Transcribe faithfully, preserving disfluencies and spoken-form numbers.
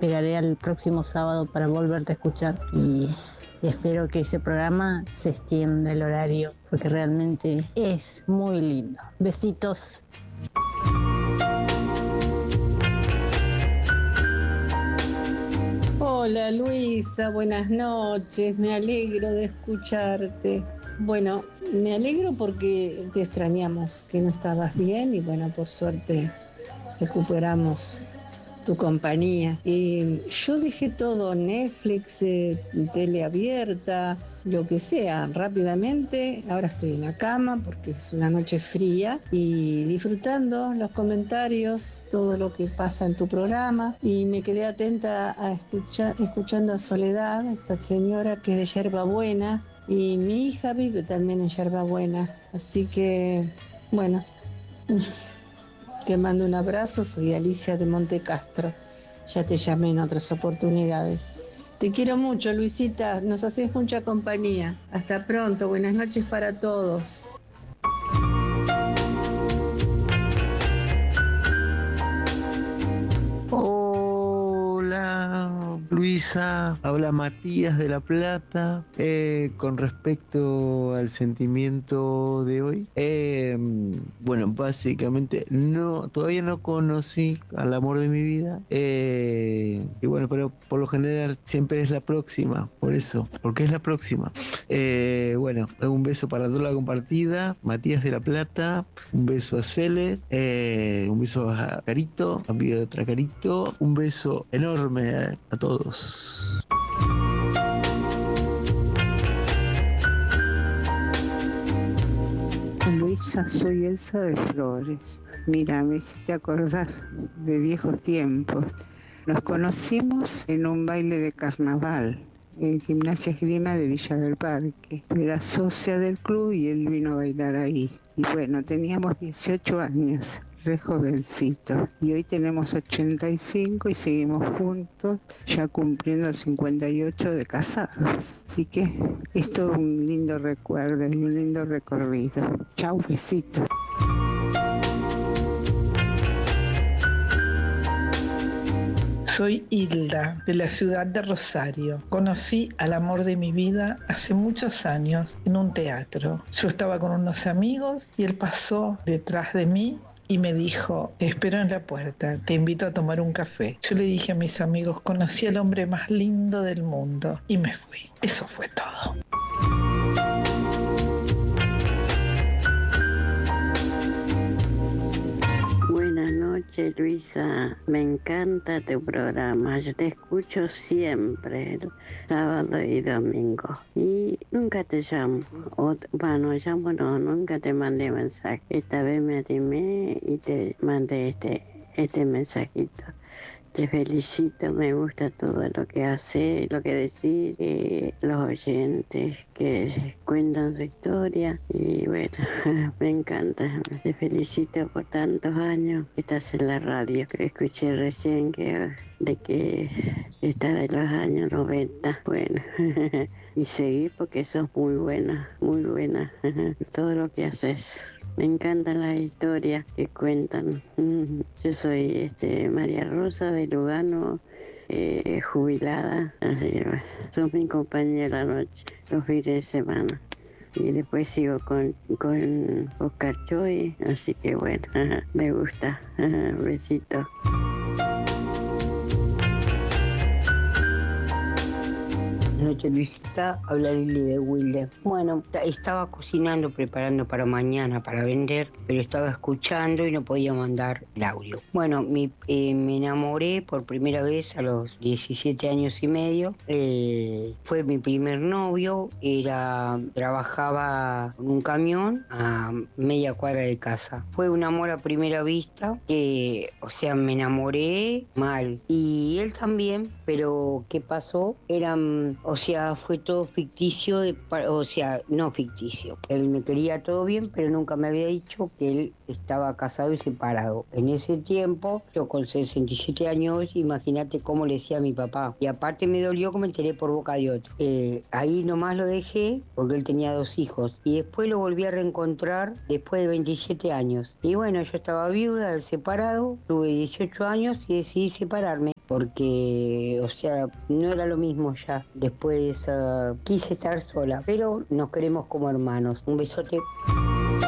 esperaré al próximo sábado para volverte a escuchar y espero que ese programa se extienda el horario porque realmente es muy lindo. Besitos. Hola Luisa, buenas noches, me alegro de escucharte. Bueno, me alegro porque te extrañamos, que no estabas bien y bueno, por suerte recuperamos tu compañía. Eh, yo dejé todo, Netflix, eh, tele abierta, lo que sea, rápidamente. Ahora estoy en la cama porque es una noche fría y disfrutando los comentarios, todo lo que pasa en tu programa. Y me quedé atenta a escuchar, escuchando a Soledad, esta señora que es de Yerbabuena. Y mi hija vive también en Yerbabuena. Así que, bueno. Te mando un abrazo, soy Alicia de Montecastro. Ya te llamé en otras oportunidades. Te quiero mucho, Luisita, nos haces mucha compañía. Hasta pronto, buenas noches para todos. Hola Luisa, habla Matías de La Plata. Eh, con respecto al sentimiento de hoy, eh, bueno, básicamente no, todavía no conocí al amor de mi vida. Eh, y bueno, pero por lo general siempre es la próxima, por eso, porque es la próxima. Eh, bueno, un beso para toda la compartida, Matías de La Plata, un beso a Cele, eh, un beso a Carito, amigo de otra Carito, un beso enorme a, a todos. Luisa, soy Elsa de Flores. Mira, me hiciste acordar de viejos tiempos. Nos conocimos en un baile de carnaval en Gimnasia Esgrima de Villa del Parque. Era socia del club y él vino a bailar ahí. Y bueno, teníamos dieciocho años, re jovencitos. Y hoy tenemos ochenta y cinco y seguimos juntos, ya cumpliendo cincuenta y ocho de casados. Así que es todo un lindo recuerdo y un lindo recorrido. Chau, besitos. Soy Hilda, de la ciudad de Rosario. Conocí al amor de mi vida hace muchos años en un teatro. Yo estaba con unos amigos y él pasó detrás de mí y me dijo: te espero en la puerta, te invito a tomar un café. Yo le dije a mis amigos: conocí al hombre más lindo del mundo, y me fui. Eso fue todo. Buenas noches, Luisa. Me encanta tu programa. Yo te escucho siempre, sábado y domingo. Y nunca te llamo. O, bueno, llamo no, nunca te mandé mensaje. Esta vez me animé y te mandé este, este mensajito. Te felicito, me gusta todo lo que haces, lo que decís, eh, los oyentes que cuentan su historia y bueno, me encanta. Te felicito por tantos años que estás en la radio. Escuché recién que de que estás de los años noventa. Bueno, y seguí porque sos muy buena, muy buena. Todo lo que haces. Me encantan las historias que cuentan. Yo soy este, María Rosa de Lugano, eh, jubilada. Así que bueno, sos mi compañía la noche, los fines de semana. Y después sigo con, con Oscar Choy, así que bueno, me gusta. Besito. Buenas noches, Luisita. Habla Lili de Wilde. Bueno, estaba cocinando, preparando para mañana para vender, pero estaba escuchando y no podía mandar el audio. Bueno, mi, eh, me enamoré por primera vez a los diecisiete años y medio. Eh, fue mi primer novio, era, trabajaba en un camión a media cuadra de casa. Fue un amor a primera vista, que, o sea, me enamoré mal. Y él también, pero ¿qué pasó? Eran... O sea, fue todo ficticio, de, o sea, no ficticio. Él me quería todo bien, pero nunca me había dicho que él estaba casado y separado. En ese tiempo, yo con sesenta y siete años, imagínate cómo le decía a mi papá. Y aparte me dolió que me enteré por boca de otro. Eh, ahí nomás lo dejé, porque él tenía dos hijos. Y después lo volví a reencontrar después de veintisiete años. Y bueno, yo estaba viuda, él separado, tuve dieciocho años y decidí separarme. porque, o sea, no era lo mismo ya. Después uh, quise estar sola, pero nos queremos como hermanos. Un besote.